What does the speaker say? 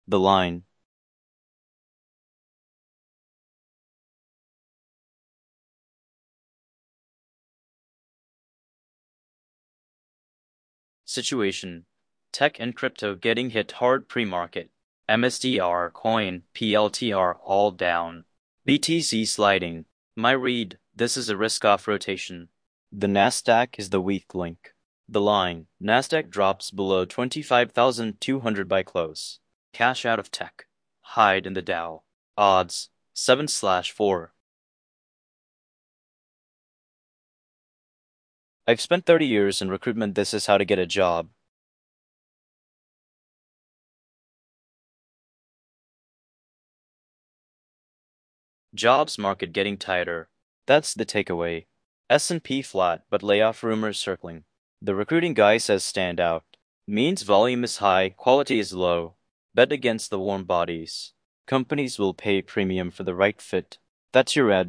The line. Situation. Tech and crypto getting hit hard pre-market. MSTR, coin, PLTR all down. BTC sliding. My read, this is a risk-off rotation. The Nasdaq is the weak link. The line. Nasdaq drops below 25,200 by close. Cash out of tech. Hide in the Dow. Odds 7/4. I've spent 30 years in recruitment. This is how to get a job. Jobs market getting tighter. That's the takeaway. S&P flat, but layoff rumors circling. The recruiting guy says stand out. Means volume is high, quality is low. Bet against the warm bodies. Companies will pay premium for the right fit. That's your ad.